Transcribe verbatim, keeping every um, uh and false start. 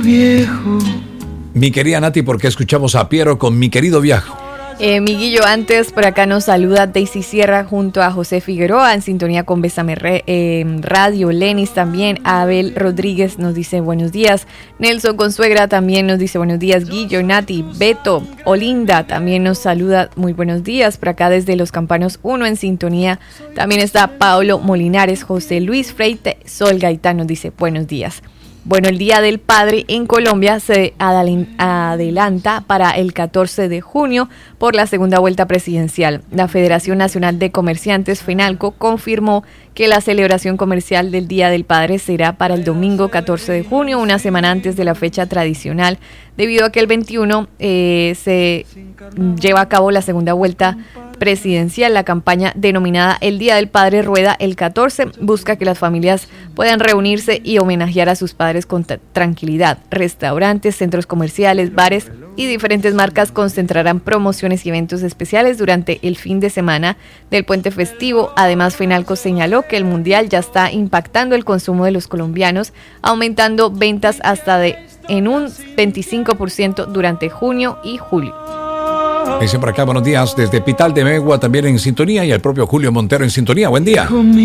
viejo. Mi querida Nati, ¿por qué escuchamos a Piero con Mi querido viejo? Eh, Miguillo, antes por acá nos saluda Daisy Sierra junto a José Figueroa en sintonía con Bésame Re, eh, Radio, Lenis también, Abel Rodríguez nos dice buenos días, Nelson Consuegra también nos dice buenos días, Guillo, Nati, Beto, Olinda también nos saluda, muy buenos días, por acá desde Los Campanos uno en sintonía, también está Pablo Molinares, José Luis Freite, Sol Gaitán nos dice buenos días. Bueno, el Día del Padre en Colombia se adelanta para el catorce de junio por la segunda vuelta presidencial. La Federación Nacional de Comerciantes, FENALCO, confirmó que la celebración comercial del Día del Padre será para el domingo catorce de junio, una semana antes de la fecha tradicional, debido a que el veintiuno eh, se lleva a cabo la segunda vuelta presidencial. La campaña denominada El Día del Padre rueda el catorce, busca que las familias puedan reunirse y homenajear a sus padres con t- tranquilidad. Restaurantes, centros comerciales, bares y diferentes marcas concentrarán promociones y eventos especiales durante el fin de semana del puente festivo. Además, FENALCO señaló que el mundial ya está impactando el consumo de los colombianos, aumentando ventas hasta de en un veinticinco por ciento durante junio y julio. Dice por acá, buenos días, desde Pital de Megua también en sintonía, y el propio Julio Montero en sintonía, buen día.